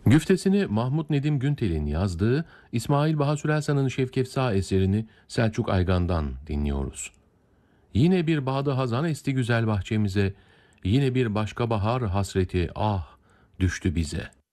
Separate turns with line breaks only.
Güftesini Mahmut Nedim Güntel'in yazdığı İsmail Baha Sürelsan'ın Şevkefsa eserini Selçuk Aygan'dan dinliyoruz. Yine bir bağda hazan esti güzel bahçemize, yine bir başka bahar hasreti ah düştü bize.